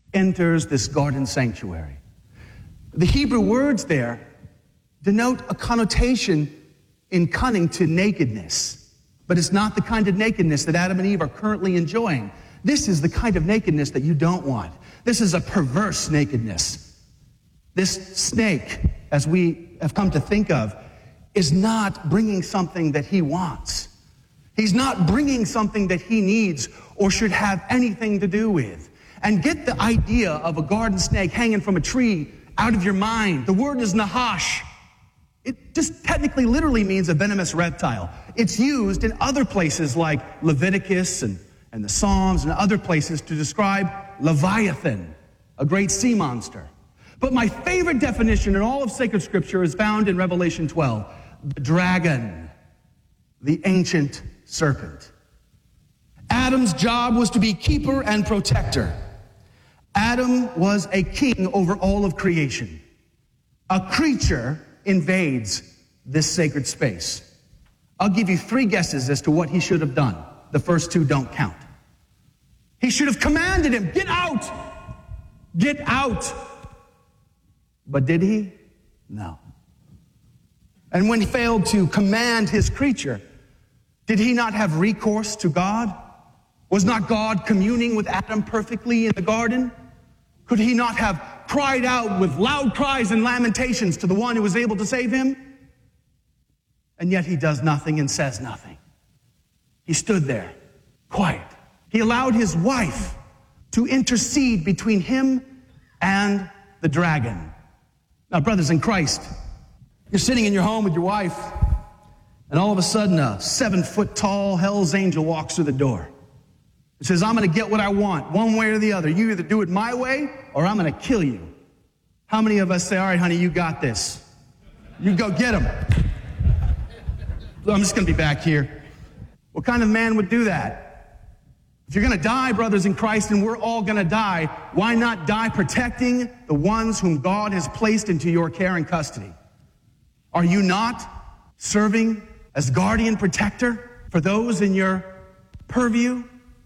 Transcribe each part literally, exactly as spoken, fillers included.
enters this garden sanctuary. The Hebrew words there denote a connotation in cunning to nakedness, but it's not the kind of nakedness that Adam and Eve are currently enjoying. This is the kind of nakedness that you don't want. This is a perverse nakedness. This snake, as we have come to think of, is not bringing something that he wants. He's not bringing something that he needs or should have anything to do with. And get the idea of a garden snake hanging from a tree out of your mind. The word is nahash. It just technically literally means a venomous reptile. It's used in other places like Leviticus and, and the Psalms and other places to describe Leviathan, a great sea monster. But my favorite definition in all of sacred scripture is found in Revelation twelve. The dragon, the ancient serpent. Adam's job was to be keeper and protector. Adam was a king over all of creation. A creature invades this sacred space. I'll give you three guesses as to what he should have done. The first two don't count. He should have commanded him, get out! Get out! But did he? No. And when he failed to command his creature, did he not have recourse to God? Was not God communing with Adam perfectly in the garden? Could he not have cried out with loud cries and lamentations to the one who was able to save him? And yet he does nothing and says nothing. He stood there, quiet. He allowed his wife to intercede between him and the dragon. Now, brothers in Christ, you're sitting in your home with your wife, and all of a sudden a seven-foot-tall hell's angel walks through the door. It says, I'm going to get what I want, one way or the other. You either do it my way, or I'm going to kill you. How many of us say, all right, honey, you got this. You go get him. I'm just going to be back here. What kind of man would do that? If you're going to die, brothers in Christ, and we're all going to die, why not die protecting the ones whom God has placed into your care and custody? Are you not serving as guardian protector for those in your purview?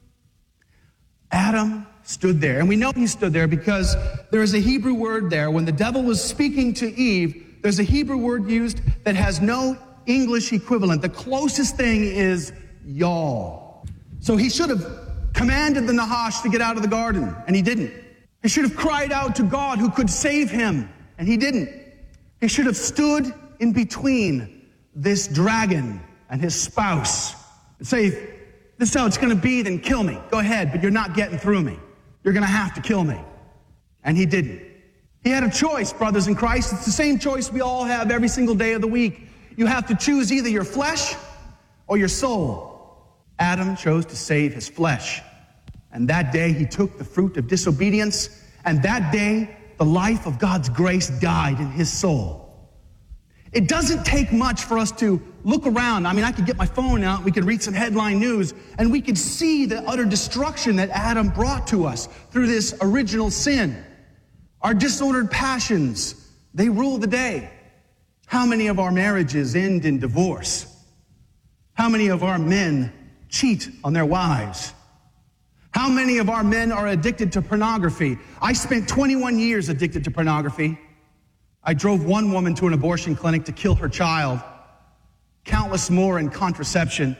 Adam stood there, and we know he stood there because there is a Hebrew word there. When the devil was speaking to Eve, there's a Hebrew word used that has no English equivalent. The closest thing is y'all. So he should have commanded the Nahash to get out of the garden, and he didn't. He should have cried out to God who could save him, and he didn't. He should have stood in between this dragon and his spouse and say, this is how it's going to be, then kill me. Go ahead, but you're not getting through me. You're going to have to kill me. And he didn't. He had a choice, brothers in Christ. It's the same choice we all have every single day of the week. You have to choose either your flesh or your soul. Adam chose to save his flesh. And that day he took the fruit of disobedience. And that day the life of God's grace died in his soul. It doesn't take much for us to look around. I mean, I could get my phone out, we could read some headline news, and we could see the utter destruction that Adam brought to us through this original sin. Our disordered passions, they rule the day. How many of our marriages end in divorce? How many of our men cheat on their wives? How many of our men are addicted to pornography? I spent twenty-one years addicted to pornography. I drove one woman to an abortion clinic to kill her child, countless more in contraception.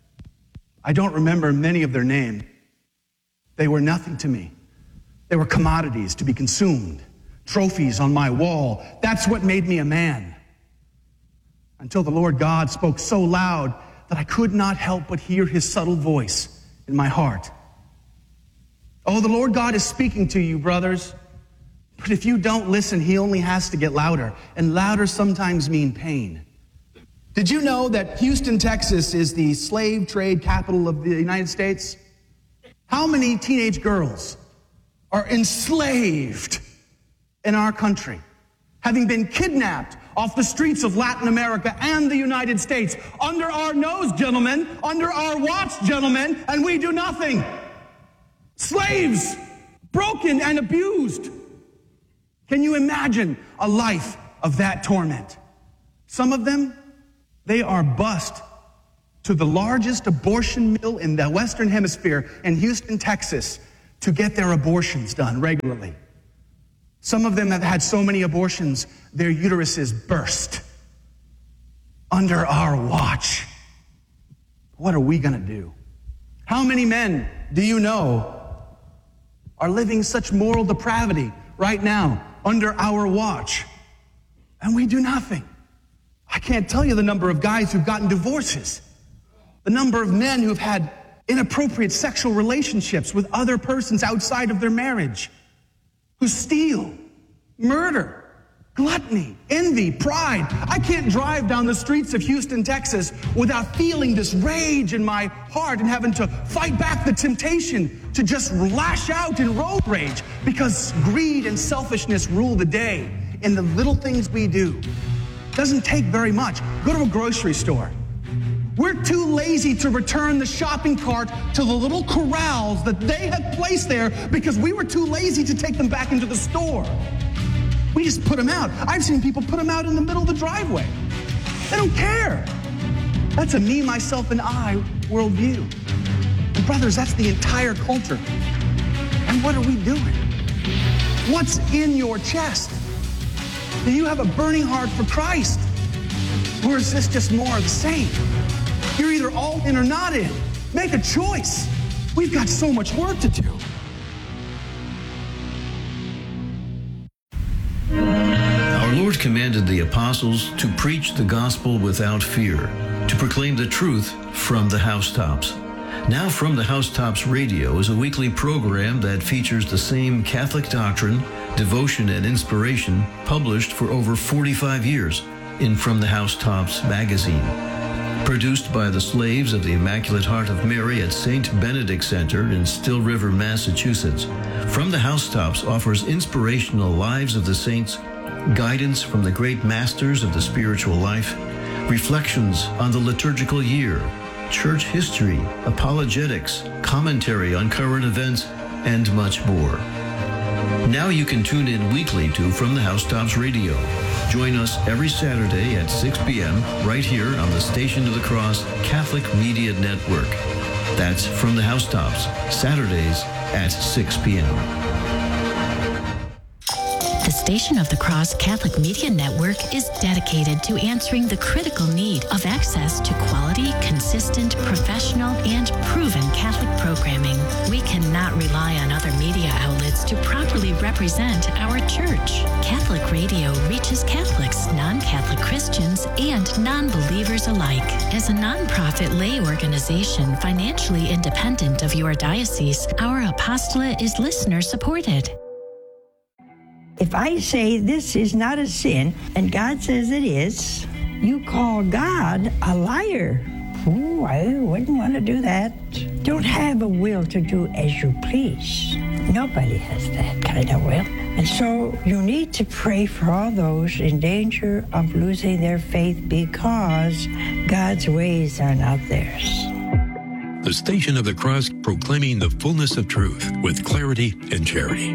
I don't remember many of their name. They were nothing to me. They were commodities to be consumed, trophies on my wall. That's what made me a man. Until the Lord God spoke so loud that I could not help but hear his subtle voice in my heart. Oh, the Lord God is speaking to you, brothers. But if you don't listen, he only has to get louder. And louder sometimes mean pain. Did you know that Houston, Texas is the slave trade capital of the United States? How many teenage girls are enslaved in our country, having been kidnapped off the streets of Latin America and the United States, under our nose, gentlemen, under our watch, gentlemen, and we do nothing? Slaves, broken and abused. Can you imagine a life of that torment? Some of them, they are bused to the largest abortion mill in the Western Hemisphere in Houston, Texas, to get their abortions done regularly. Some of them have had so many abortions, their uteruses burst under our watch. What are we going to do? How many men do you know are living such moral depravity right now under our watch? And we do nothing. I can't tell you the number of guys who've gotten divorces, the number of men who've had inappropriate sexual relationships with other persons outside of their marriage, who steal, murder, gluttony, envy, pride. I can't drive down the streets of Houston, Texas without feeling this rage in my heart and having to fight back the temptation to just lash out in road rage because greed and selfishness rule the day in the little things we do. It doesn't take very much. Go to a grocery store. We're too lazy to return the shopping cart to the little corrals that they had placed there because we were too lazy to take them back into the store. We just put them out. I've seen people put them out in the middle of the driveway. They don't care. That's a me, myself, and I worldview. And brothers, that's the entire culture. And what are we doing? What's in your chest? Do you have a burning heart for Christ? Or is this just more of the same? You're either all in or not in. Make a choice. We've got so much work to do. Our Lord commanded the apostles to preach the gospel without fear, to proclaim the truth from the housetops. Now From the Housetops Radio is a weekly program that features the same Catholic doctrine, devotion, and inspiration published for over forty-five years in From the Housetops magazine. Produced by the slaves of the Immaculate Heart of Mary at Saint Benedict Center in Still River, Massachusetts, From the Housetops offers inspirational lives of the saints, guidance from the great masters of the spiritual life, reflections on the liturgical year, church history, apologetics, commentary on current events, and much more. Now you can tune in weekly to From the Housetops Radio. Join us every Saturday at six p.m. right here on the Station of the Cross Catholic Media Network. That's From the Housetops, Saturdays at six p.m. The Station of the Cross Catholic Media Network is dedicated to answering the critical need of access to quality, consistent, professional, and proven Catholic programming. We cannot rely on other media outlets to properly represent our church. Catholic radio reaches Catholics, non-Catholic Christians, and non-believers alike. As a nonprofit lay organization financially independent of your diocese, our apostolate is listener-supported. If I say this is not a sin, and God says it is, you call God a liar. Ooh, I wouldn't want to do that. Don't have a will to do as you please. Nobody has that kind of will. And so you need to pray for all those in danger of losing their faith because God's ways are not theirs. The Station of the Cross, proclaiming the fullness of truth with clarity and charity.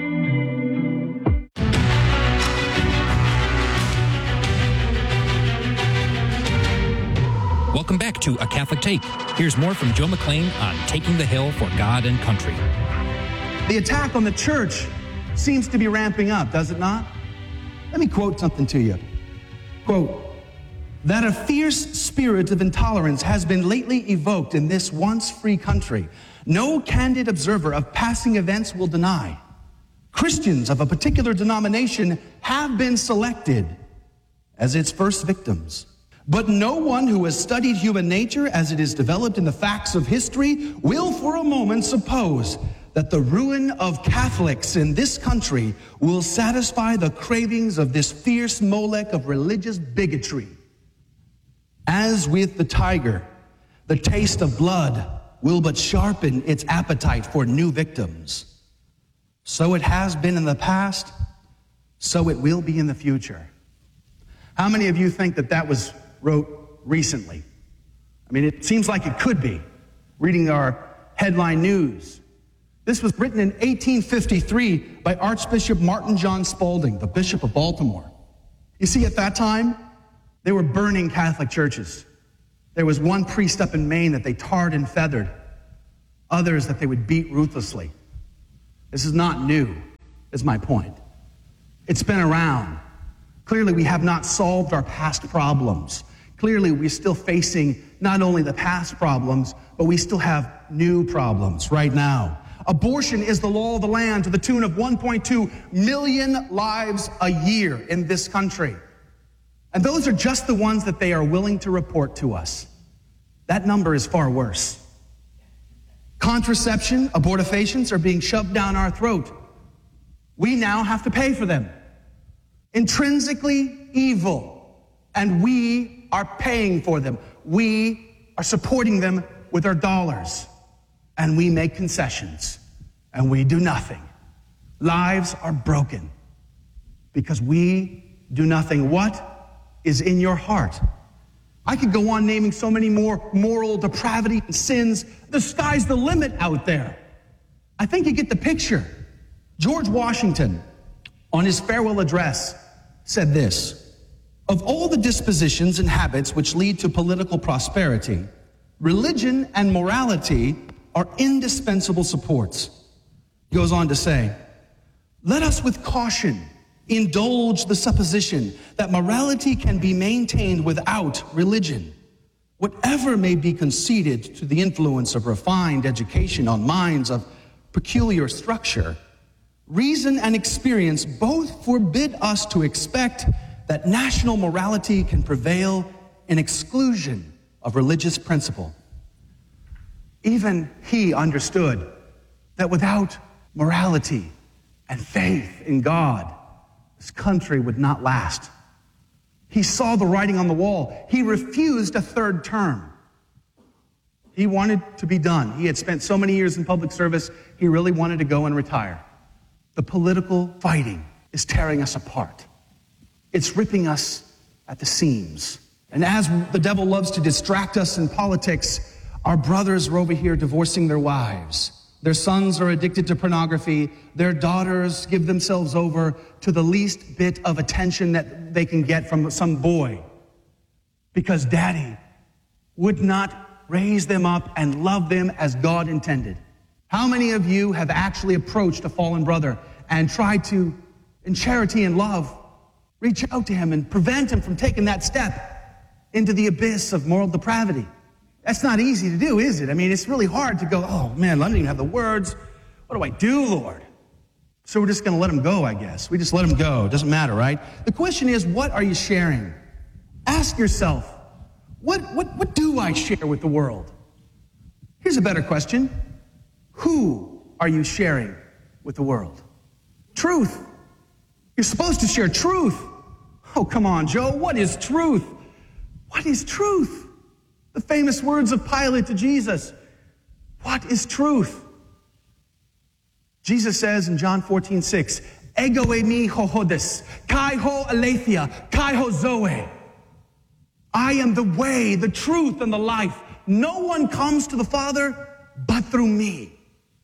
Welcome back to A Catholic Take. Here's more from Joe McLean on Taking the Hill for God and Country. The attack on the church seems to be ramping up, does it not? Let me quote something to you. Quote, that a fierce spirit of intolerance has been lately evoked in this once free country. No candid observer of passing events will deny. Christians of a particular denomination have been selected as its first victims. But no one who has studied human nature as it is developed in the facts of history will for a moment suppose that the ruin of Catholics in this country will satisfy the cravings of this fierce Molech of religious bigotry. As with the tiger, the taste of blood will but sharpen its appetite for new victims. So it has been in the past, so it will be in the future. How many of you think that that was wrote recently? I mean, it seems like it could be, reading our headline news. This was written in eighteen fifty-three by Archbishop Martin John Spaulding, the Bishop of Baltimore. You see, at that time, they were burning Catholic churches. There was one priest up in Maine that they tarred and feathered, others that they would beat ruthlessly. This is not new, is my point. It's been around. Clearly, we have not solved our past problems. Clearly, we're still facing not only the past problems, but we still have new problems right now. Abortion is the law of the land to the tune of one point two million lives a year in this country. And those are just the ones that they are willing to report to us. That number is far worse. Contraception, abortifacients are being shoved down our throat. We now have to pay for them. Intrinsically evil, and we are paying for them. We are supporting them with our dollars, and we make concessions, and we do nothing. Lives are broken because we do nothing. What is in your heart? I could go on naming so many more moral depravity and sins. The sky's the limit out there. I think you get the picture. George Washington, on his farewell address, said this: of all the dispositions and habits which lead to political prosperity, religion and morality are indispensable supports. He goes on to say, let us with caution indulge the supposition that morality can be maintained without religion. Whatever may be conceded to the influence of refined education on minds of peculiar structure, reason and experience both forbid us to expect that national morality can prevail in exclusion of religious principle. Even he understood that without morality and faith in God, this country would not last. He saw the writing on the wall. He refused a third term. He wanted to be done. He had spent so many years in public service, he really wanted to go and retire. The political fighting is tearing us apart. It's ripping us at the seams. And as the devil loves to distract us in politics, our brothers are over here divorcing their wives. Their sons are addicted to pornography. Their daughters give themselves over to the least bit of attention that they can get from some boy, because daddy would not raise them up and love them as God intended. How many of you have actually approached a fallen brother and tried to, in charity and love, reach out to him and prevent him from taking that step into the abyss of moral depravity? That's not easy to do, is it? I mean, it's really hard to go, oh man, I don't even have the words. What do I do, Lord? So we're just going to let him go, I guess. We just let him go. It doesn't matter, right? The question is, what are you sharing? Ask yourself, what, what, what do I share with the world? Here's a better question. Who are you sharing with the world? Truth. You're supposed to share truth. Oh, come on, Joe. What is truth? What is truth? The famous words of Pilate to Jesus. What is truth? Jesus says in John fourteen six, Ego eimi ho hodes, kai ho aletheia, kai ho zoe. I am the way, the truth, and the life. No one comes to the Father but through me.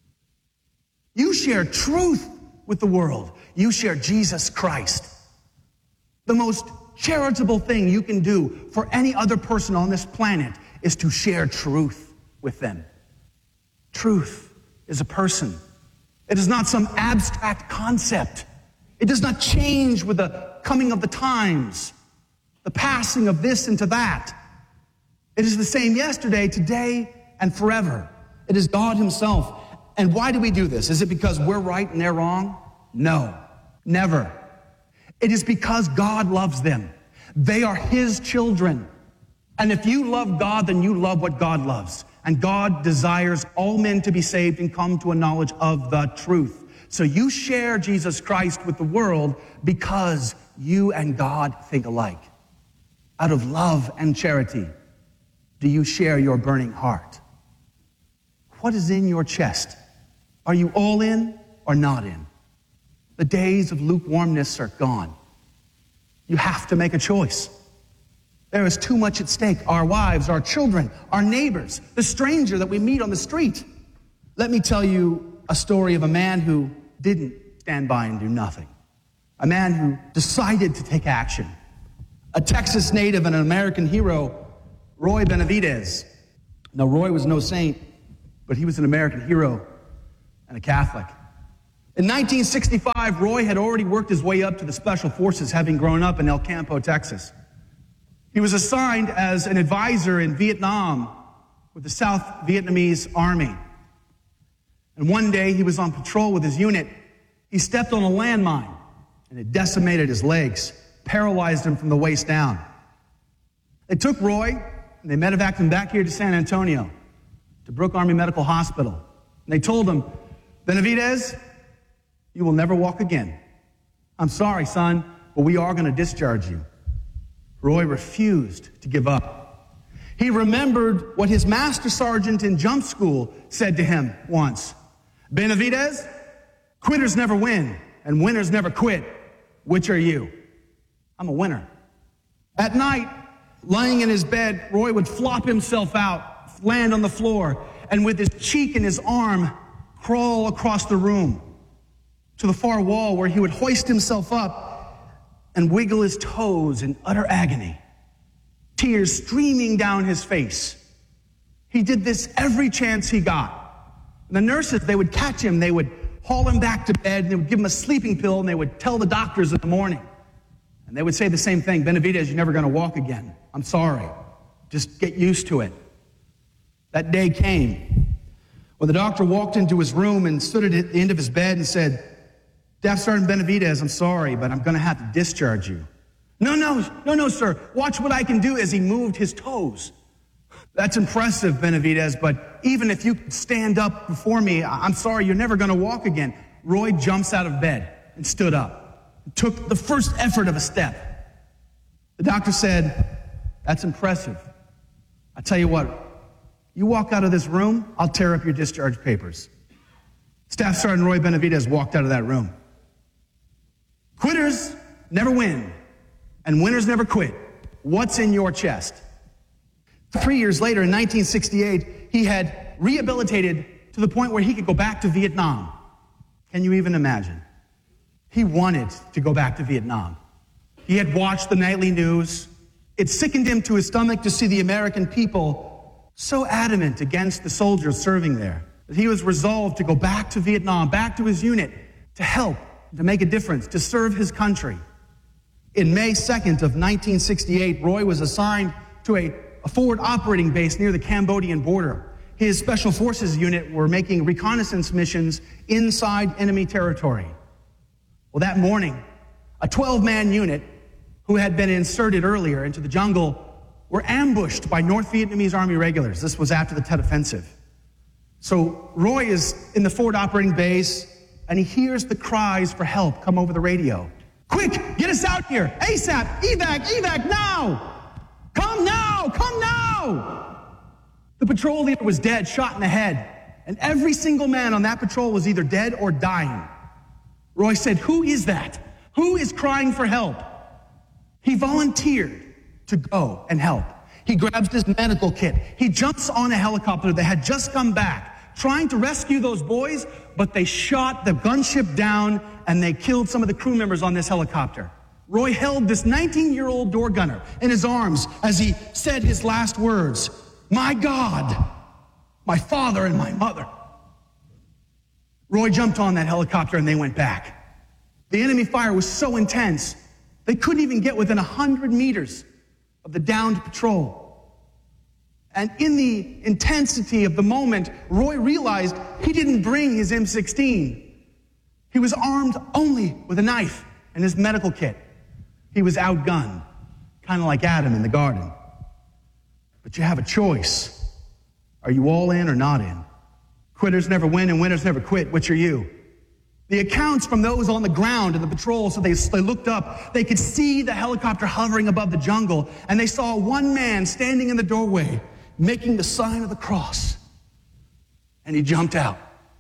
You share truth with the world. You share Jesus Christ. The most charitable thing you can do for any other person on this planet is to share truth with them. Truth is a person. It is not some abstract concept. It does not change with the coming of the times, the passing of this into that. It is the same yesterday, today, and forever. It is God himself. And why do we do this? Is it because we're right and they're wrong? No, never. It is because God loves them. They are his children. And if you love God, then you love what God loves. And God desires all men to be saved and come to a knowledge of the truth. So you share Jesus Christ with the world because you and God think alike. Out of love and charity, do you share your burning heart? What is in your chest? Are you all in or not in? The days of lukewarmness are gone. You have to make a choice. There is too much at stake. Our wives, our children, our neighbors, the stranger that we meet on the street. Let me tell you a story of a man who didn't stand by and do nothing. A man who decided to take action. A Texas native and an American hero, Roy Benavidez. Now, Roy was no saint, but he was an American hero and a Catholic. In nineteen sixty-five, Roy had already worked his way up to the Special Forces, having grown up in El Campo, Texas. He was assigned as an advisor in Vietnam with the South Vietnamese Army. And one day he was on patrol with his unit. He stepped on a landmine, and it decimated his legs, paralyzed him from the waist down. They took Roy, and they medevaced him back here to San Antonio, to Brooke Army Medical Hospital. And they told him, Benavidez, you will never walk again. I'm sorry, son, but we are going to discharge you. Roy refused to give up. He remembered what his master sergeant in jump school said to him once. Benavidez, quitters never win, and winners never quit. Which are you? I'm a winner. At night, lying in his bed, Roy would flop himself out, land on the floor, and with his cheek and his arm, crawl across the room to the far wall where he would hoist himself up and wiggle his toes in utter agony, tears streaming down his face. He did this every chance he got. And the nurses, they would catch him, they would haul him back to bed, and they would give him a sleeping pill, and they would tell the doctors in the morning. And they would say the same thing, Benavidez, you're never going to walk again. I'm sorry. Just get used to it. That day came when the doctor walked into his room and stood at the end of his bed and said, Staff Sergeant Benavidez, I'm sorry, but I'm going to have to discharge you. No, no, no, no, sir. Watch what I can do as he moved his toes. That's impressive, Benavidez, but even if you stand up before me, I'm sorry, you're never going to walk again. Roy jumps out of bed and stood up, took the first effort of a step. The doctor said, that's impressive. I tell you what, you walk out of this room, I'll tear up your discharge papers. Staff Sergeant Roy Benavidez walked out of that room. Quitters never win, and winners never quit. What's in your chest? Three years later, in nineteen sixty-eight, he had rehabilitated to the point where he could go back to Vietnam. Can you even imagine? He wanted to go back to Vietnam. He had watched the nightly news. It sickened him to his stomach to see the American people so adamant against the soldiers serving there that he was resolved to go back to Vietnam, back to his unit, to help, to make a difference, to serve his country. In May second of nineteen sixty-eight, Roy was assigned to a, a forward operating base near the Cambodian border. His Special Forces unit were making reconnaissance missions inside enemy territory. Well, that morning, a twelve-man unit who had been inserted earlier into the jungle were ambushed by North Vietnamese Army regulars. This was after the Tet Offensive. So Roy is in the forward operating base, and he hears the cries for help come over the radio. Quick, get us out here, ASAP, evac, evac, now! Come now, come now! The patrol leader was dead, shot in the head, and every single man on that patrol was either dead or dying. Roy said, who is that? Who is crying for help? He volunteered to go and help. He grabs his medical kit. He jumps on a helicopter that had just come back, trying to rescue those boys, but they shot the gunship down and they killed some of the crew members on this helicopter. Roy held this nineteen-year-old door gunner in his arms as he said his last words, my God, my father and my mother. Roy jumped on that helicopter and they went back. The enemy fire was so intense, they couldn't even get within one hundred meters of the downed patrol. And in the intensity of the moment, Roy realized he didn't bring his M sixteen. He was armed only with a knife and his medical kit. He was outgunned, kind of like Adam in the garden. But you have a choice. Are you all in or not in? Quitters never win and winners never quit. Which are you? The accounts from those on the ground in the patrol, so they, they looked up, they could see the helicopter hovering above the jungle, and they saw one man standing in the doorway making the sign of the cross. And he jumped out.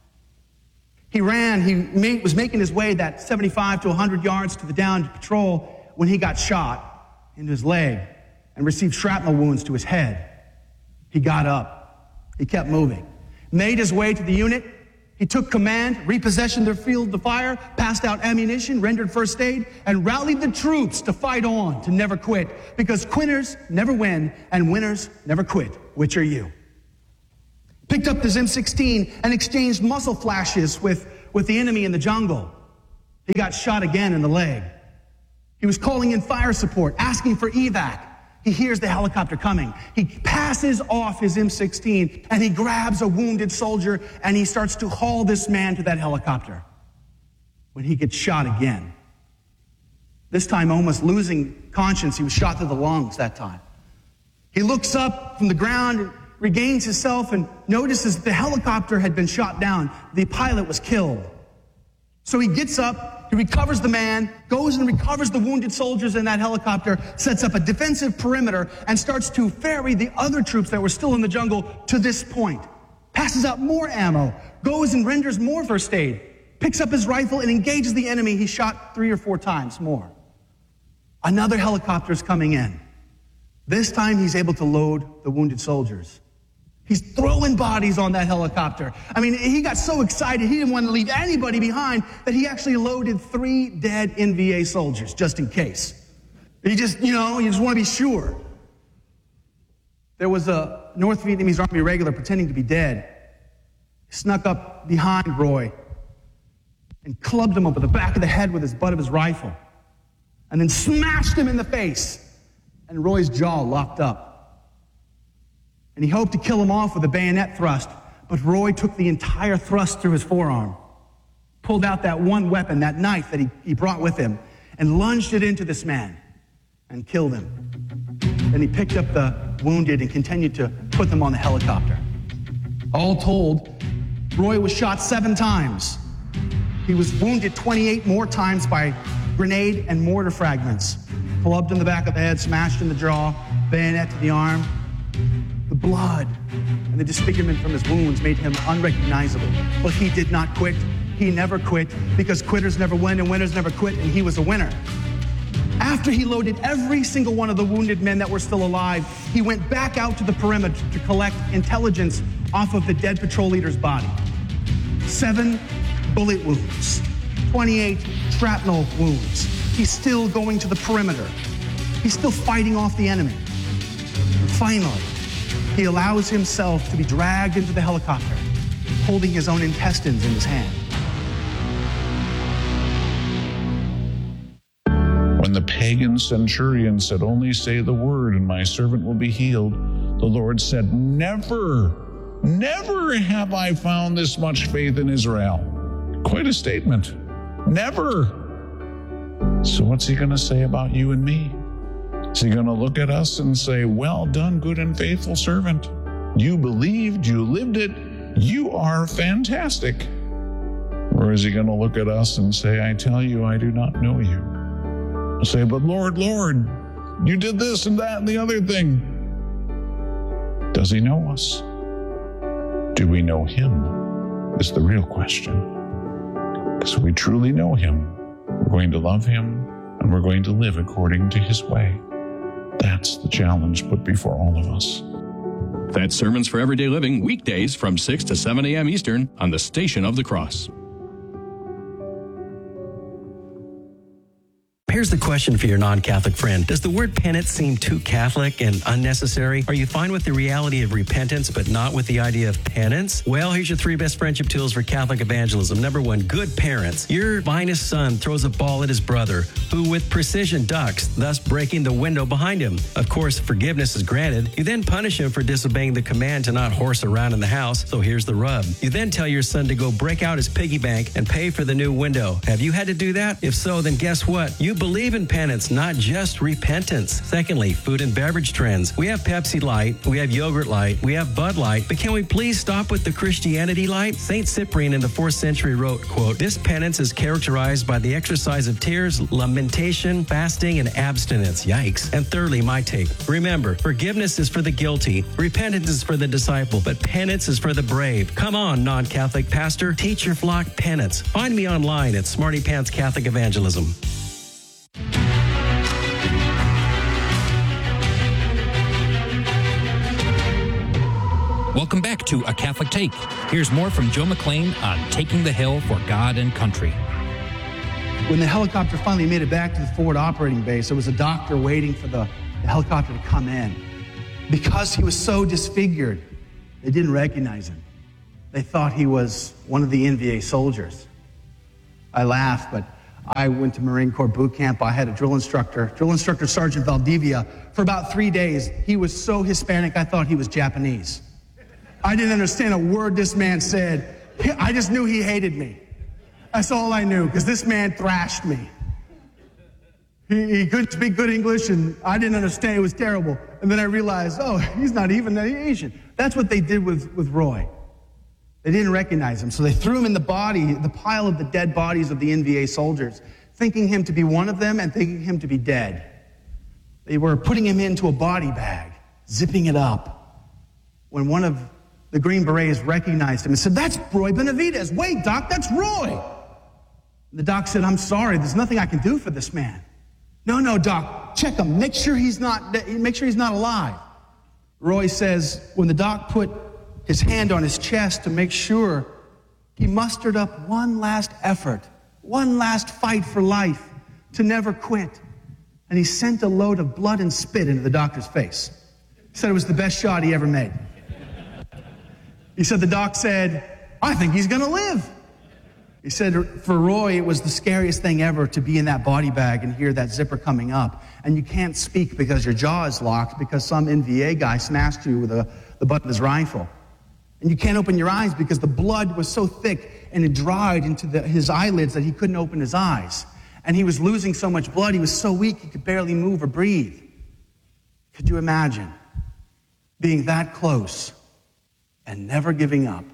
He ran, he made, was making his way that seventy-five to one hundred yards to the downed patrol when he got shot into his leg and received shrapnel wounds to his head. He got up. He kept moving. Made his way to the unit. He took command, repossessioned their field of fire, passed out ammunition, rendered first aid, and rallied the troops to fight on, to never quit. Because quitters never win, and winners never quit. Which are you? Picked up his M sixteen and exchanged muzzle flashes with with the enemy in the jungle. He got shot again in the leg. He was calling in fire support, asking for evac. He hears the helicopter coming. He passes off his M sixteen and he grabs a wounded soldier and he starts to haul this man to that helicopter. When he gets shot again, this time almost losing conscience, he was shot to the lungs that time. He looks up from the ground and regains himself and notices the helicopter had been shot down. The pilot was killed. So he gets up, he recovers the man, goes and recovers the wounded soldiers in that helicopter, sets up a defensive perimeter, and starts to ferry the other troops that were still in the jungle to this point. Passes out more ammo, goes and renders more first aid, picks up his rifle and engages the enemy he shot three or four times more. Another helicopter is coming in. This time he's able to load the wounded soldiers. He's throwing bodies on that helicopter. I mean, he got so excited, he didn't want to leave anybody behind, that he actually loaded three dead N V A soldiers, just in case. He just, you know, you just want to be sure. There was a North Vietnamese Army regular pretending to be dead. He snuck up behind Roy and clubbed him over the back of the head with his butt of his rifle, and then smashed him in the face, and Roy's jaw locked up. And he hoped to kill him off with a bayonet thrust, but Roy took the entire thrust through his forearm, pulled out that one weapon, that knife that he, he brought with him, and lunged it into this man and killed him. Then he picked up the wounded and continued to put them on the helicopter. All told, Roy was shot seven times. He was wounded twenty-eight more times by grenade and mortar fragments. Clubbed in the back of the head, smashed in the jaw, bayonet to the arm. The blood and the disfigurement from his wounds made him unrecognizable. But he did not quit. He never quit, because quitters never win and winners never quit, and he was a winner. After he loaded every single one of the wounded men that were still alive, he went back out to the perimeter to collect intelligence off of the dead patrol leader's body. Seven bullet wounds, twenty-eight shrapnel wounds. He's still going to the perimeter. He's still fighting off the enemy. And finally, he allows himself to be dragged into the helicopter, holding his own intestines in his hand. When the pagan centurion said, "Only say the word and my servant will be healed," the Lord said, "Never, never have I found this much faith in Israel." Quite a statement. Never. So what's he going to say about you and me? Is he going to look at us and say, "Well done, good and faithful servant. You believed, you lived it, you are fantastic"? Or is he going to look at us and say, "I tell you, I do not know you"? He'll say, "But Lord, Lord, you did this and that and the other thing." Does he know us? Do we know him? Is the real question. Because if we truly know him, we're going to love him and we're going to live according to his way. That's the challenge put before all of us. That's Sermons for Everyday Living, weekdays from six to seven a.m. Eastern on the Station of the Cross. Here's the question for your non-Catholic friend. Does the word penance seem too Catholic and unnecessary? Are you fine with the reality of repentance, but not with the idea of penance? Well, here's your three best friendship tools for Catholic evangelism. Number one, good parents. Your finest son throws a ball at his brother, who with precision ducks, thus breaking the window behind him. Of course, forgiveness is granted. You then punish him for disobeying the command to not horse around in the house, so here's the rub. You then tell your son to go break out his piggy bank and pay for the new window. Have you had to do that? If so, then guess what? You believe in penance, not just repentance. Secondly, food and beverage trends. We have Pepsi Light, we have Yogurt Light, we have Bud Light, but can we please stop with the Christianity Light? Saint Cyprian in the fourth century wrote, quote, "This penance is characterized by the exercise of tears, lamentation, fasting, and abstinence." Yikes. And thirdly, my take. Remember, forgiveness is for the guilty, repentance is for the disciple, but penance is for the brave. Come on, non-Catholic pastor, teach your flock penance. Find me online at Smarty Pants Catholic Evangelism. Welcome back to A Catholic Take. Here's more from Joe McClain on Taking the Hill for God and Country. When the helicopter finally made it back to the forward operating base, there was a doctor waiting for the, the helicopter to come in. Because he was so disfigured, they didn't recognize him. They thought he was one of the N V A soldiers. I laugh, but I went to Marine Corps boot camp. I had a drill instructor, drill instructor Sergeant Valdivia, for about three days. He was so Hispanic, I thought he was Japanese. I didn't understand a word this man said. I just knew he hated me. That's all I knew, because this man thrashed me. He, he couldn't speak good English, and I didn't understand. It was terrible. And then I realized, oh, he's not even Asian. That's what they did with, with Roy. They didn't recognize him, so they threw him in the body, the pile of the dead bodies of the N V A soldiers, thinking him to be one of them and thinking him to be dead. They were putting him into a body bag, zipping it up, when one of the Green Berets recognized him and said, "That's Roy Benavidez. Wait, Doc, that's Roy." The doc said, "I'm sorry, there's nothing I can do for this man." "No, no, Doc, check him. Make sure he's not, make sure he's not alive." Roy says, when the doc put his hand on his chest to make sure, he mustered up one last effort, one last fight for life, to never quit. And he sent a load of blood and spit into the doctor's face. He said it was the best shot he ever made. He said the doc said, "I think he's going to live." He said for Roy, it was the scariest thing ever to be in that body bag and hear that zipper coming up. And you can't speak because your jaw is locked because some N V A guy smashed you with a, the butt of his rifle. And you can't open your eyes because the blood was so thick and it dried into the, his eyelids that he couldn't open his eyes. And he was losing so much blood, he was so weak he could barely move or breathe. Could you imagine being that close and never giving up?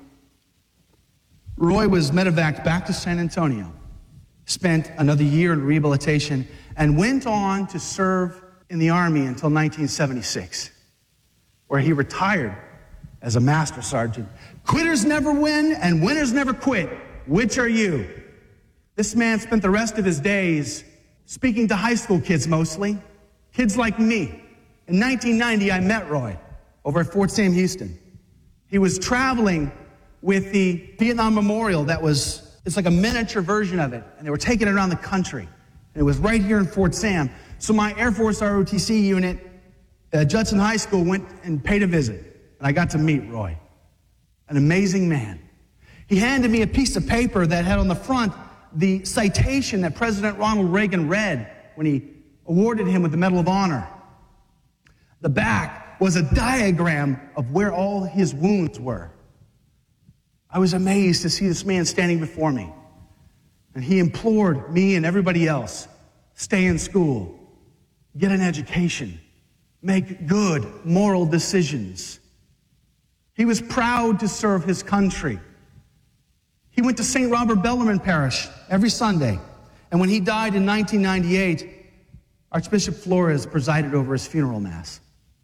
Roy was medevaced back to San Antonio, spent another year in rehabilitation, and went on to serve in the Army until nineteen seventy-six, where he retired as a master sergeant. Quitters never win and winners never quit. Which are you? This man spent the rest of his days speaking to high school kids mostly, kids like me. In nineteen ninety, I met Roy over at Fort Sam Houston. He was traveling with the Vietnam Memorial that was, it's like a miniature version of it, and they were taking it around the country. And it was right here in Fort Sam. So my Air Force R O T C unit at Judson High School went and paid a visit. And I got to meet Roy, an amazing man. He handed me a piece of paper that had on the front the citation that President Ronald Reagan read when he awarded him with the Medal of Honor. The back was a diagram of where all his wounds were. I was amazed to see this man standing before me. And he implored me and everybody else, stay in school, get an education, make good moral decisions. He was proud to serve his country. He went to Saint Robert Bellarmine Parish every Sunday. And when he died in nineteen ninety-eight, Archbishop Flores presided over his funeral mass.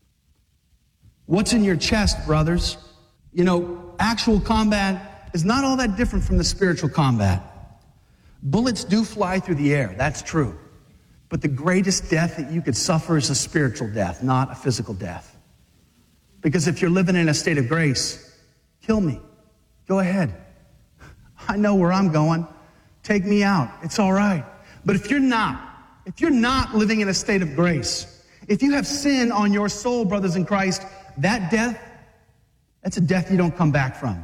What's in your chest, brothers? You know, actual combat is not all that different from the spiritual combat. Bullets do fly through the air, that's true. But the greatest death that you could suffer is a spiritual death, not a physical death. Because if you're living in a state of grace, kill me. Go ahead. I know where I'm going. Take me out. It's all right. But if you're not, if you're not living in a state of grace, if you have sin on your soul, brothers in Christ, that death, that's a death you don't come back from.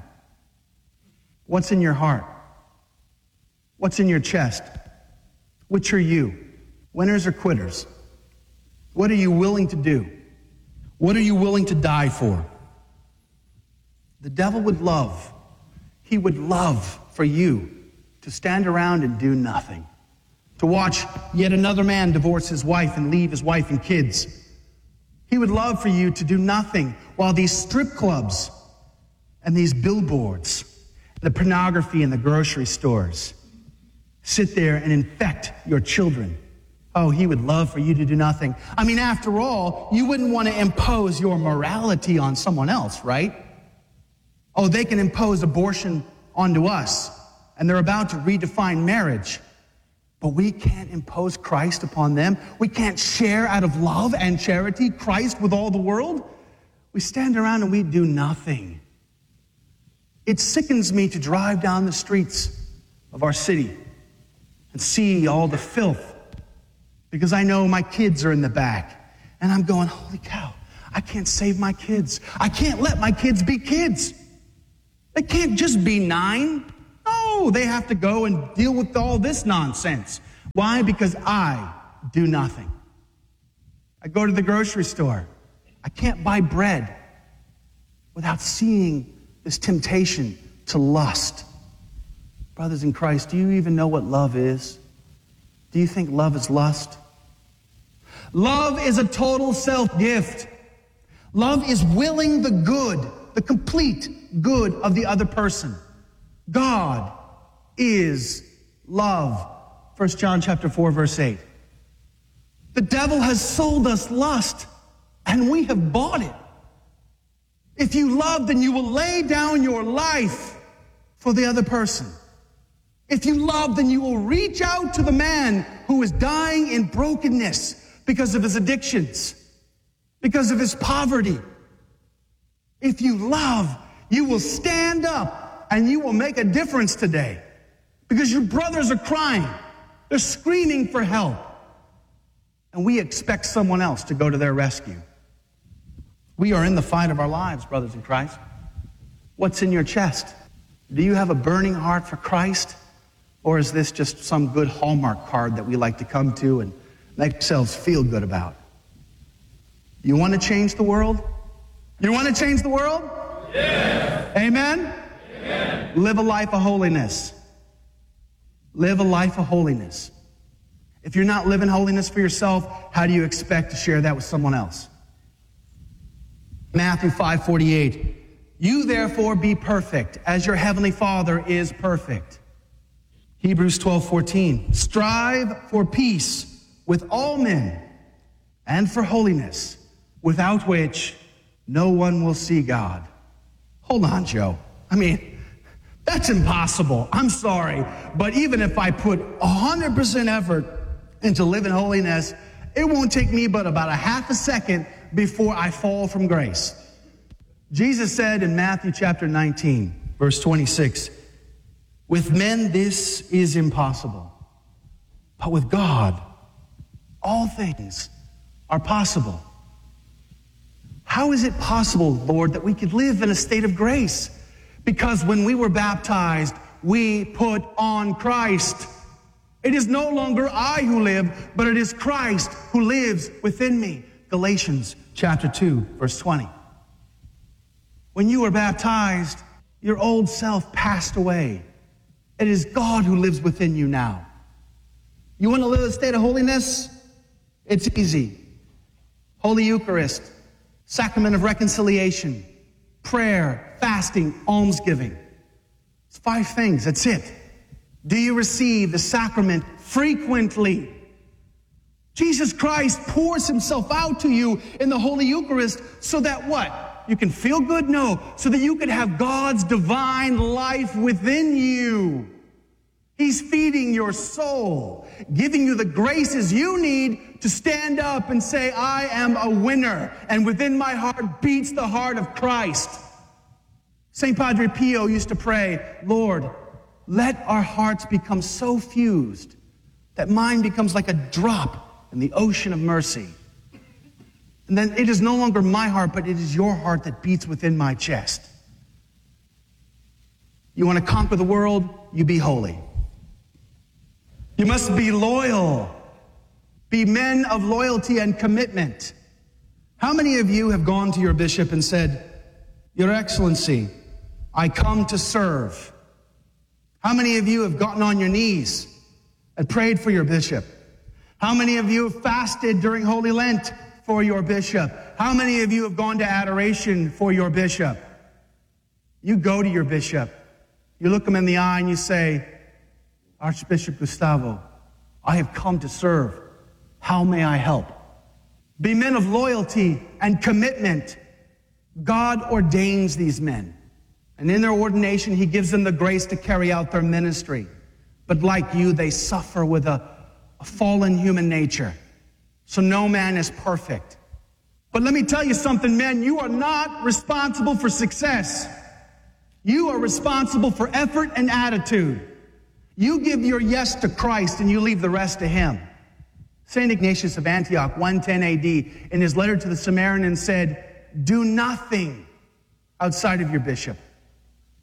What's in your heart? What's in your chest? Which are you? Winners or quitters? What are you willing to do? What are you willing to die for? The devil would love, he would love for you to stand around and do nothing. To watch yet another man divorce his wife and leave his wife and kids. He would love for you to do nothing while these strip clubs and these billboards, the pornography in the grocery stores, sit there and infect your children. Oh, he would love for you to do nothing. I mean, after all, you wouldn't want to impose your morality on someone else, right? Oh, they can impose abortion onto us, and they're about to redefine marriage. But we can't impose Christ upon them. We can't share out of love and charity Christ with all the world. We stand around and we do nothing. It sickens me to drive down the streets of our city and see all the filth, because I know my kids are in the back. And I'm going, holy cow, I can't save my kids. I can't let my kids be kids. They can't just be nine. No, they have to go and deal with all this nonsense. Why? Because I do nothing. I go to the grocery store. I can't buy bread without seeing this temptation to lust. Brothers in Christ, do you even know what love is? Do you think love is lust? Love is a total self-gift. Love is willing the good, the complete good of the other person. God is love. First John chapter four, verse eight. The devil has sold us lust, and we have bought it. If you love, then you will lay down your life for the other person. If you love, then you will reach out to the man who is dying in brokenness because of his addictions, because of his poverty. If you love, you will stand up and you will make a difference today because your brothers are crying. They're screaming for help. And we expect someone else to go to their rescue. We are in the fight of our lives, brothers in Christ. What's in your chest? Do you have a burning heart for Christ? Or is this just some good Hallmark card that we like to come to and make ourselves feel good about? You want to change the world? You want to change the world? Yes. Amen? Amen. Live a life of holiness. Live a life of holiness. If you're not living holiness for yourself, how do you expect to share that with someone else? Matthew five forty-eight. You therefore be perfect, as your heavenly Father is perfect. Hebrews twelve fourteen. Strive for peace with all men and for holiness, without which no one will see God. Hold on, Joe. I mean, that's impossible. I'm sorry. But even if I put one hundred percent effort into living holiness, it won't take me but about a half a second before I fall from grace. Jesus said in Matthew chapter nineteen, verse twenty-six, with men this is impossible, but with God all things are possible. How is it possible, Lord, that we could live in a state of grace? Because when we were baptized, we put on Christ. It is no longer I who live, but it is Christ who lives within me. Galatians chapter two, verse twenty. When you were baptized, your old self passed away. It is God who lives within you now. You want to live a state of holiness? It's easy. Holy Eucharist, sacrament of reconciliation, prayer, fasting, almsgiving. It's five things. That's it. Do you receive the sacrament frequently? Jesus Christ pours himself out to you in the Holy Eucharist so that what? You can feel good? No. So that you can have God's divine life within you. He's feeding your soul, giving you the graces you need to stand up and say, I am a winner. And within my heart beats the heart of Christ. Saint Padre Pio used to pray, Lord, let our hearts become so fused that mine becomes like a drop in the ocean of mercy. And then it is no longer my heart, but it is your heart that beats within my chest. You want to conquer the world? You be holy. You must be loyal. Be men of loyalty and commitment. How many of you have gone to your bishop and said, Your Excellency, I come to serve? How many of you have gotten on your knees and prayed for your bishop? How many of you have fasted during Holy Lent for your bishop? How many of you have gone to adoration for your bishop? You go to your bishop. You look him in the eye and you say, Archbishop Gustavo, I have come to serve. How may I help? Be men of loyalty and commitment. God ordains these men. And in their ordination, he gives them the grace to carry out their ministry. But like you, they suffer with a, a fallen human nature. So no man is perfect. But let me tell you something, men, you are not responsible for success. You are responsible for effort and attitude. You give your yes to Christ and you leave the rest to him. Saint Ignatius of Antioch, one ten A D, in his letter to the Samaritans said, do nothing outside of your bishop.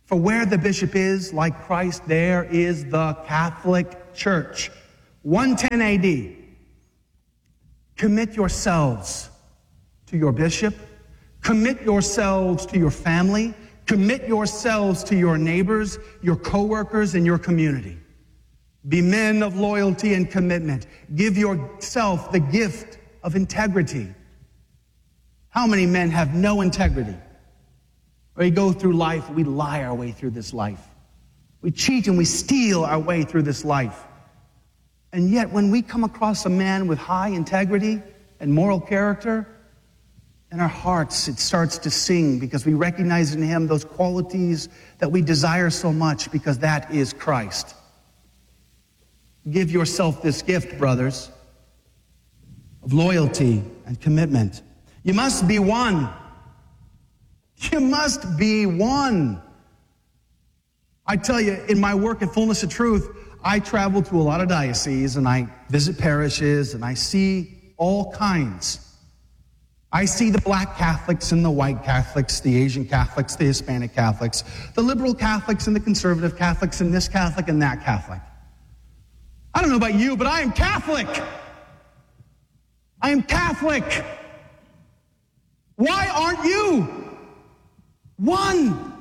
For where the bishop is, like Christ, there is the Catholic Church. one ten A D. Commit yourselves to your bishop. Commit yourselves to your family. Commit yourselves to your neighbors, your coworkers, and your community. Be men of loyalty and commitment. Give yourself the gift of integrity. How many men have no integrity? We go through life, we lie our way through this life. We cheat and we steal our way through this life. And yet when we come across a man with high integrity and moral character, in our hearts it starts to sing because we recognize in him those qualities that we desire so much, because that is Christ. Give yourself this gift, brothers, of loyalty and commitment. You must be one. You must be one. I tell you, in my work at Fullness of Truth, I travel to a lot of dioceses and I visit parishes and I see all kinds. I see the black Catholics and the white Catholics, the Asian Catholics, the Hispanic Catholics, the liberal Catholics and the conservative Catholics, and this Catholic and that Catholic. I don't know about you, but I am Catholic. I am Catholic. Why aren't you? One.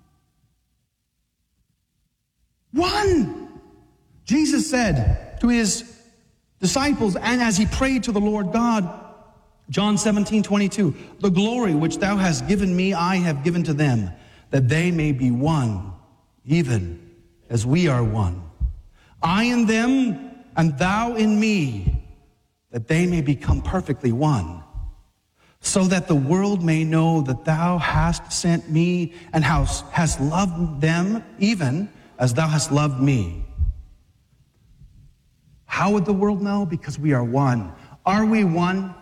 One. Jesus said to his disciples, and as he prayed to the Lord God, John seventeen twenty-two, the glory which thou hast given me, I have given to them, that they may be one, even as we are one. I in them, and thou in me, that they may become perfectly one, so that the world may know that thou hast sent me and hast loved them even as thou hast loved me. How would the world know? Because we are one. Are we one?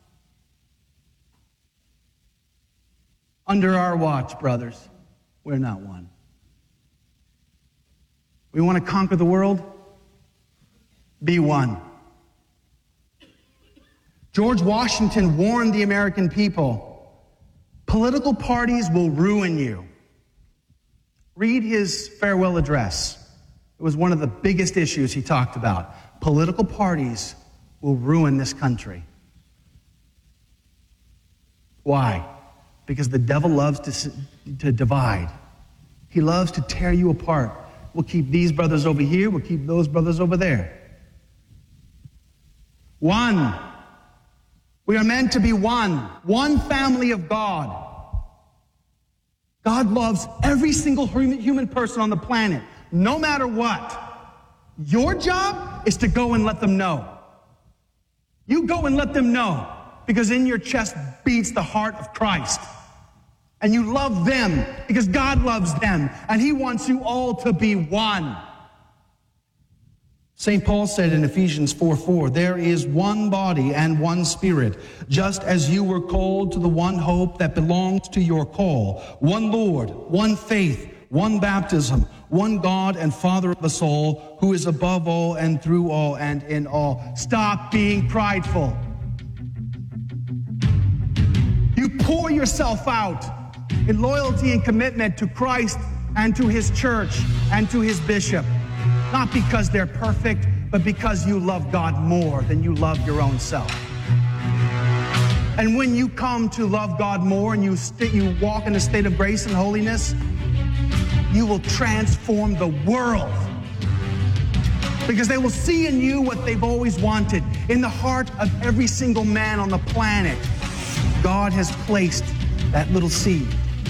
Under our watch, brothers, we're not one. We want to conquer the world? Be one. George Washington warned the American people, political parties will ruin you. Read his farewell address. It was one of the biggest issues he talked about. Political parties will ruin this country. Why? Because the devil loves to, to divide. He loves to tear you apart. We'll keep these brothers over here, we'll keep those brothers over there. One. We are meant to be one. One family of God. God loves every single human person on the planet, no matter what. Your job is to go and let them know. You go and let them know, because in your chest beats the heart of Christ. And you love them because God loves them, and he wants you all to be one. Saint Paul said in Ephesians four four, there is one body and one spirit, just as you were called to the one hope that belongs to your call. One Lord, one faith, one baptism, one God and Father of us all, who is above all and through all and in all. Stop being prideful. You pour yourself out in loyalty and commitment to Christ and to his church and to his bishop. Not because they're perfect, but because you love God more than you love your own self. And when you come to love God more and you, st- you walk in a state of grace and holiness, you will transform the world. Because they will see in you what they've always wanted. In the heart of every single man on the planet, God has placed that little seed.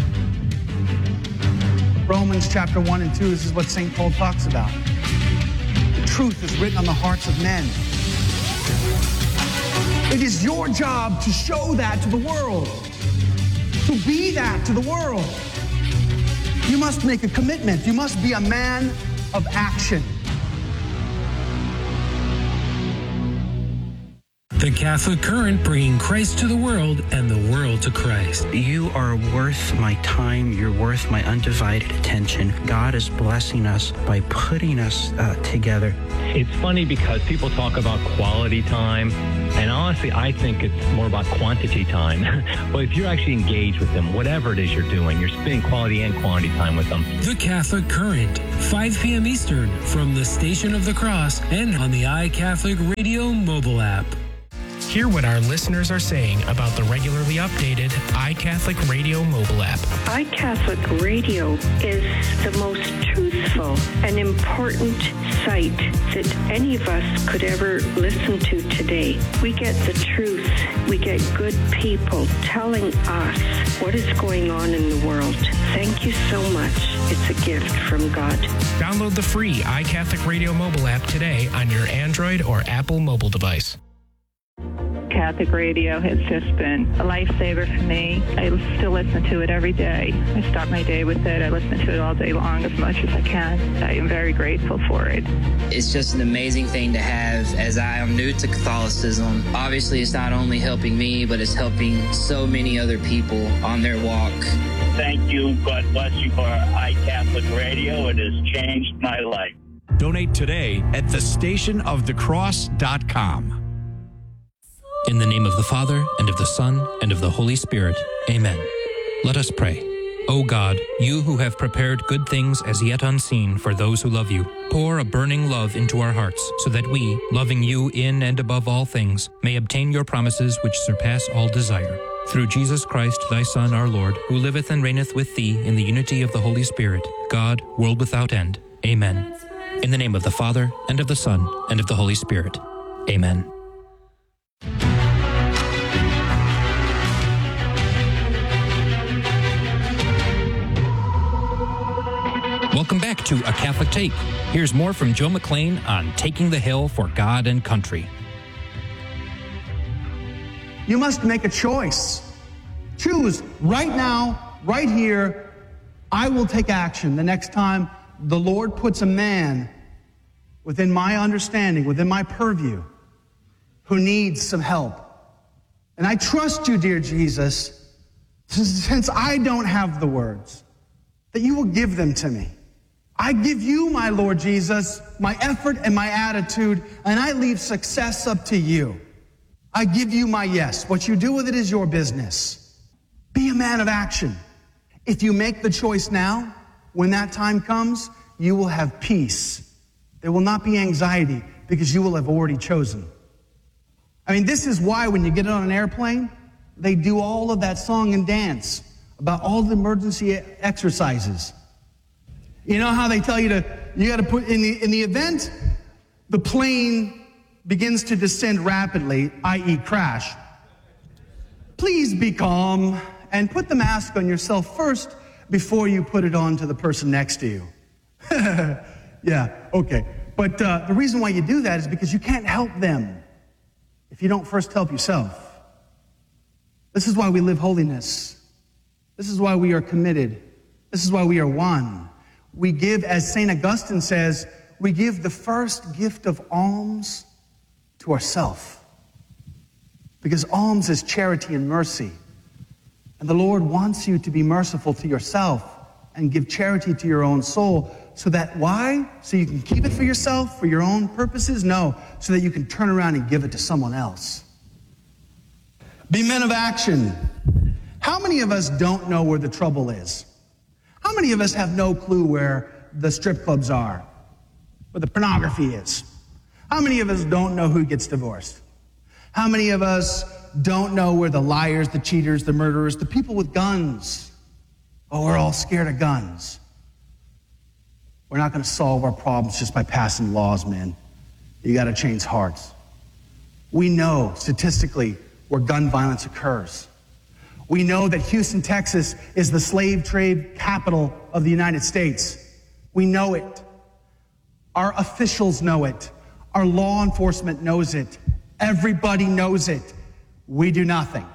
Romans chapter one and two, this is what Saint Paul talks about. Truth is written on the hearts of men. It is your job to show that to the world, to be that to the world. You must make a commitment. You must be a man of action. The Catholic Current, bringing Christ to the world and the world to Christ. You are worth my time. You're worth my undivided attention. God is blessing us by putting us uh, together. It's funny because people talk about quality time, and honestly, I think it's more about quantity time. But if you're actually engaged with them, whatever it is you're doing, you're spending quality and quantity time with them. The Catholic Current, five p.m. Eastern, from the Station of the Cross and on the iCatholic Radio mobile app. Hear what our listeners are saying about the regularly updated iCatholic Radio mobile app. iCatholic Radio is the most truthful and important site that any of us could ever listen to today. We get the truth. We get good people telling us what is going on in the world. Thank you so much. It's a gift from God. Download the free iCatholic Radio mobile app today on your Android or Apple mobile device. Catholic radio has just been a lifesaver for me. I still listen to it every day. I start my day with it. I listen to it all day long as much as I can. I am very grateful for it. It's just an amazing thing to have as I am new to Catholicism. Obviously, it's not only helping me, but it's helping so many other people on their walk. Thank you. God bless you for iCatholic Radio. It has changed my life. Donate today at the station of the cross dot com. In the name of the Father, and of the Son, and of the Holy Spirit. Amen. Let us pray. O God, you who have prepared good things as yet unseen for those who love you, pour a burning love into our hearts, so that we, loving you in and above all things, may obtain your promises which surpass all desire. Through Jesus Christ, thy Son, our Lord, who liveth and reigneth with thee in the unity of the Holy Spirit, God, world without end. Amen. In the name of the Father, and of the Son, and of the Holy Spirit. Amen. Welcome back to A Catholic Take. Here's more from Joe McLean on taking the hill for God and country. You must make a choice. Choose right now, right here. I will take action the next time the Lord puts a man within my understanding, within my purview, who needs some help. And I trust you, dear Jesus, since I don't have the words, that you will give them to me. I give you, my Lord Jesus, my effort and my attitude, and I leave success up to you. I give you my yes. What you do with it is your business. Be a man of action. If you make the choice now, when that time comes, you will have peace. There will not be anxiety because you will have already chosen. I mean, this is why when you get on an airplane, they do all of that song and dance about all the emergency exercises. You know how they tell you to, you got to put, in the, in the event the plane begins to descend rapidly, that is crash, please be calm and put the mask on yourself first before you put it on to the person next to you. Yeah, okay. But uh, the reason why you do that is because you can't help them if you don't first help yourself. This is why we live holiness. This is why we are committed. This is why we are one. We give, as Saint Augustine says, we give the first gift of alms to ourselves. Because alms is charity and mercy. And the Lord wants you to be merciful to yourself and give charity to your own soul. So that, why? So you can keep it for yourself, for your own purposes? No, so that you can turn around and give it to someone else. Be men of action. How many of us don't know where the trouble is? How many of us have no clue where the strip clubs are, where the pornography is? How many of us don't know who gets divorced? How many of us don't know where the liars, the cheaters, the murderers, the people with guns? Oh, we're all scared of guns. We're not going to solve our problems just by passing laws, man. You got to change hearts. We know statistically where gun violence occurs. We know that Houston, Texas is the slave trade capital of the United States. We know it. Our officials know it. Our law enforcement knows it. Everybody knows it. We do nothing.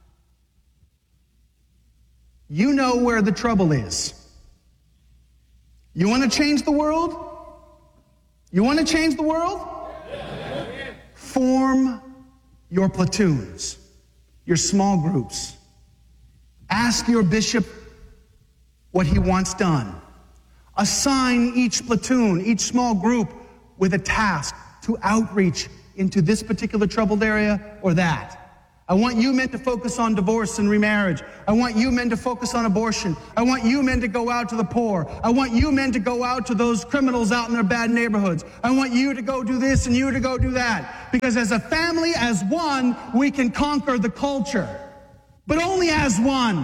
You know where the trouble is. You want to change the world? You want to change the world? Form your platoons, your small groups. Ask your bishop what he wants done. Assign each platoon, each small group with a task to outreach into this particular troubled area or that. I want you men to focus on divorce and remarriage. I want you men to focus on abortion. I want you men to go out to the poor. I want you men to go out to those criminals out in their bad neighborhoods. I want you to go do this and you to go do that. Because as a family, as one, we can conquer the culture. But only as one.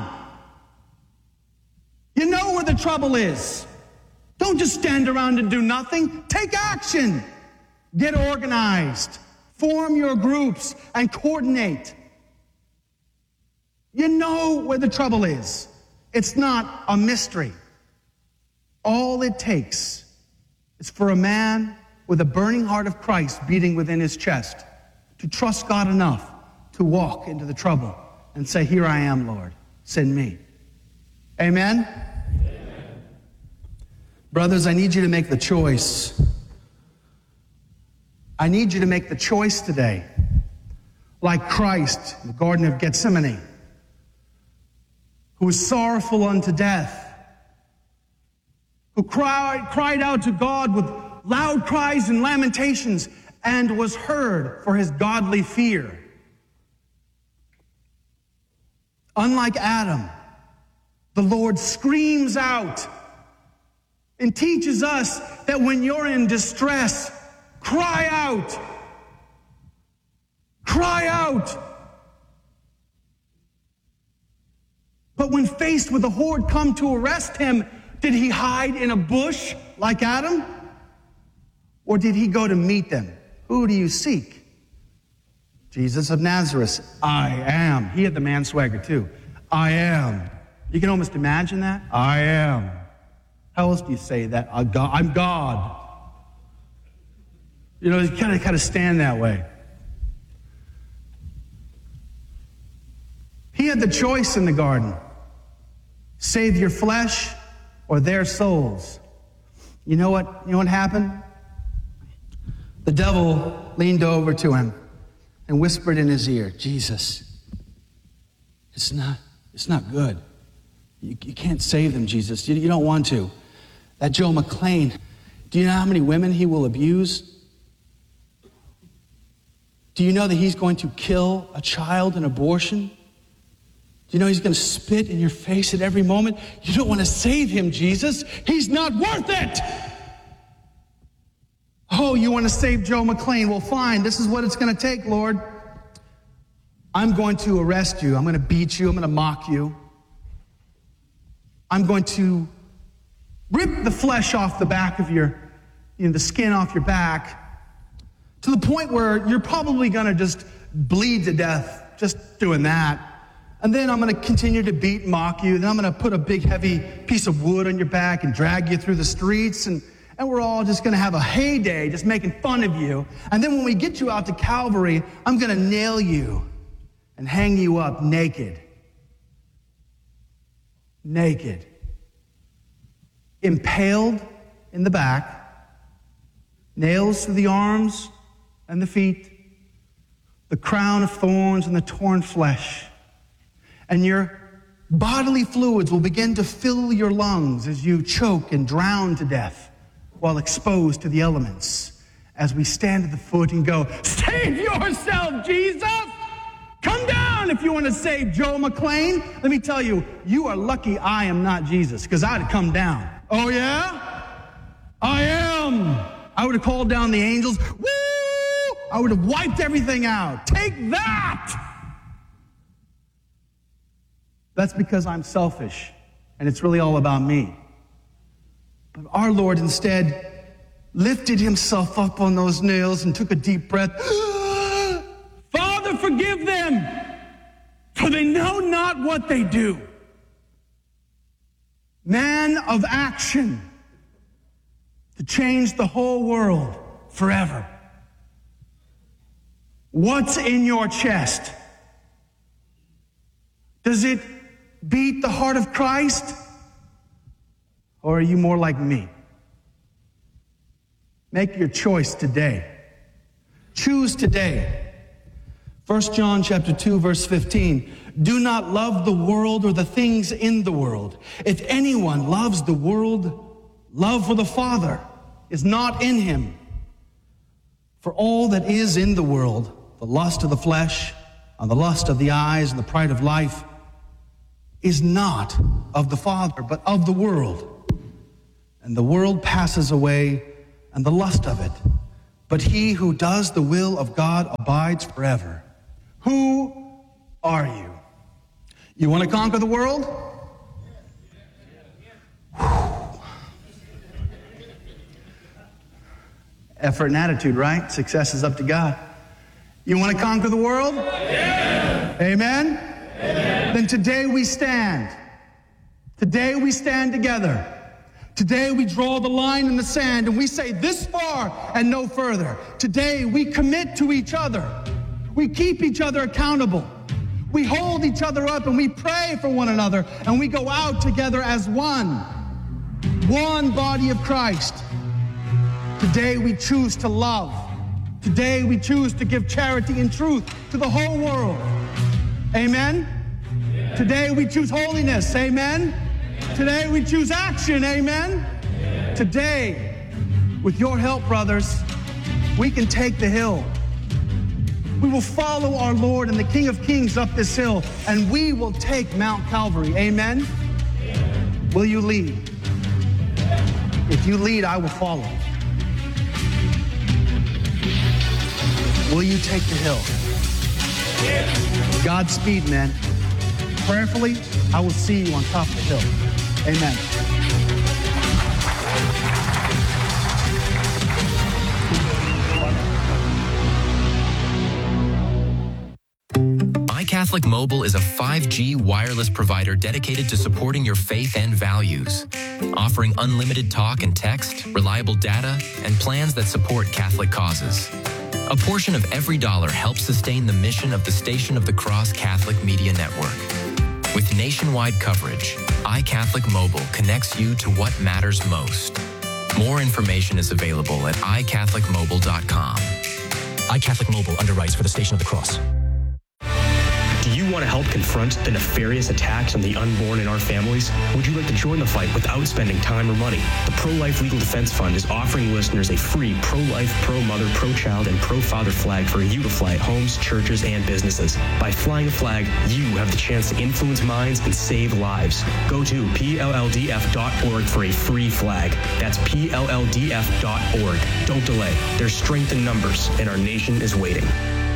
You know where the trouble is. Don't just stand around and do nothing. Take action. Get organized. Form your groups and coordinate. You know where the trouble is. It's not a mystery. All it takes is for a man with a burning heart of Christ beating within his chest to trust God enough to walk into the trouble and say, "Here I am, Lord. Send me." Amen? Amen. Brothers, I need you to make the choice. I need you to make the choice today, like Christ in the Garden of Gethsemane, who was sorrowful unto death, who cried, cried out to God with loud cries and lamentations, and was heard for his godly fear. Unlike Adam, the Lord screams out and teaches us that when you're in distress, cry out. Cry out. But when faced with a horde come to arrest him, did he hide in a bush like Adam? Or did he go to meet them? Who do you seek? Jesus of Nazareth. I am. He had the man swagger too. I am. You can almost imagine that. I am. How else do you say that? I'm God. You know, you kind of kind of stand that way. He had the choice in the garden. Save your flesh or their souls. You know what? You know what happened? The devil leaned over to him and whispered in his ear, "Jesus, it's not, it's not good. You, you can't save them, Jesus. You, you don't want to. That Joe McClain, do you know how many women he will abuse? Do you know that he's going to kill a child in abortion? Do you know he's going to spit in your face at every moment? You don't want to save him, Jesus. He's not worth it. Oh, you want to save Joe McClain? Well, fine. This is what it's going to take, Lord. I'm going to arrest you. I'm going to beat you. I'm going to mock you. I'm going to rip the flesh off the back of your, you know, the skin off your back to the point where you're probably going to just bleed to death just doing that. And then I'm going to continue to beat and mock you. Then I'm going to put a big, heavy piece of wood on your back and drag you through the streets. And, and we're all just going to have a heyday just making fun of you. And then when we get you out to Calvary, I'm going to nail you and hang you up naked. Naked. Impaled in the back. Nails through the arms and the feet. The crown of thorns and the torn flesh. And your bodily fluids will begin to fill your lungs as you choke and drown to death while exposed to the elements. As we stand at the foot and go, "Save yourself, Jesus! Come down if you want to save Joe McClain." Let me tell you, you are lucky I am not Jesus, because I'd have come down. Oh yeah? I am. I would have called down the angels. Woo! I would have wiped everything out. Take that! That's because I'm selfish, and it's really all about me. But our Lord instead lifted himself up on those nails and took a deep breath. "Father, forgive them, for they know not what they do." Man of action to change the whole world forever. What's in your chest? Does it beat the heart of Christ? Or are you more like me? Make your choice today. Choose today. First John chapter two, verse fifteen. Do not love the world or the things in the world. If anyone loves the world, love for the Father is not in him. For all that is in the world, the lust of the flesh, and the lust of the eyes, and the pride of life, is not of the Father, but of the world. And the world passes away, and the lust of it. But he who does the will of God abides forever. Who are you? You want to conquer the world? Effort and attitude, right? Success is up to God. You want to conquer the world? Yeah. Amen? Amen? Then today we stand. Today we stand together. Today we draw the line in the sand and we say this far and no further. Today we commit to each other. We keep each other accountable. We hold each other up and we pray for one another and we go out together as one. One body of Christ. Today we choose to love. Today we choose to give charity and truth to the whole world. Amen? Yeah. Today we choose holiness. Amen? Yeah. Today we choose action. Amen? Yeah. Today, with your help, brothers, we can take the hill. We will follow our Lord and the King of Kings up this hill, and we will take Mount Calvary. Amen? Yeah. Will you lead? If you lead, I will follow. Will you take the hill? Godspeed, man. Prayerfully, I will see you on top of the hill. Amen. iCatholic Mobile is a five G wireless provider dedicated to supporting your faith and values, offering unlimited talk and text, reliable data, and plans that support Catholic causes. A portion of every dollar helps sustain the mission of the Station of the Cross Catholic Media Network. With nationwide coverage, iCatholic Mobile connects you to what matters most. More information is available at i catholic mobile dot com. iCatholic Mobile underwrites for the Station of the Cross. Do you want to help confront the nefarious attacks on the unborn in our families? Would you like to join the fight without spending time or money? The Pro-Life Legal Defense Fund is offering listeners a free pro-life, pro-mother, pro-child, and pro-father flag for you to fly at homes, churches, and businesses. By flying a flag, you have the chance to influence minds and save lives. Go to P L L D F dot org for a free flag. That's P L L D F dot org. Don't delay. There's strength in numbers, and our nation is waiting.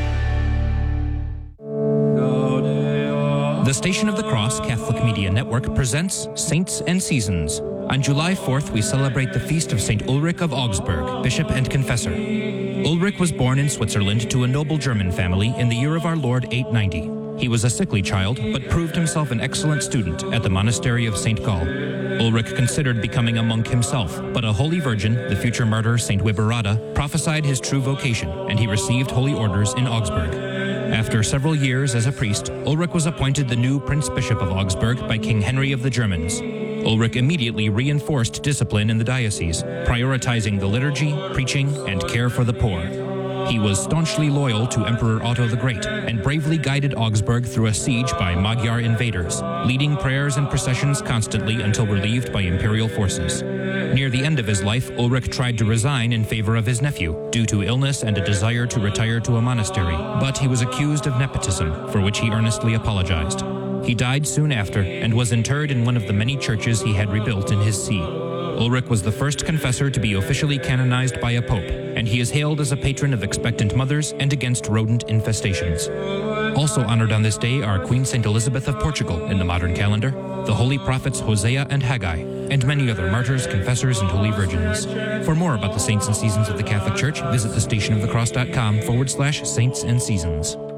The Station of the Cross Catholic Media Network presents Saints and Seasons. On July fourth, we celebrate the feast of Saint Ulrich of Augsburg, Bishop and Confessor. Ulrich was born in Switzerland to a noble German family in the year of our Lord eight ninety. He was a sickly child, but proved himself an excellent student at the monastery of Saint Gall. Ulrich considered becoming a monk himself, but a holy virgin, the future martyr Saint Wiberada, prophesied his true vocation, and he received holy orders in Augsburg. After several years as a priest, Ulrich was appointed the new Prince Bishop of Augsburg by King Henry of the Germans. Ulrich immediately reinforced discipline in the diocese, prioritizing the liturgy, preaching, and care for the poor. He was staunchly loyal to Emperor Otto the Great and bravely guided Augsburg through a siege by Magyar invaders, leading prayers and processions constantly until relieved by imperial forces. Near the end of his life, Ulrich tried to resign in favor of his nephew due to illness and a desire to retire to a monastery, but he was accused of nepotism, for which he earnestly apologized. He died soon after and was interred in one of the many churches he had rebuilt in his see. Ulrich was the first confessor to be officially canonized by a pope, and he is hailed as a patron of expectant mothers and against rodent infestations. Also honored on this day are Queen Saint Elizabeth of Portugal in the modern calendar, the holy prophets Hosea and Haggai, and many other martyrs, confessors, and holy virgins. For more about the saints and seasons of the Catholic Church, visit thestationofthecross.com forward slash saints and seasons.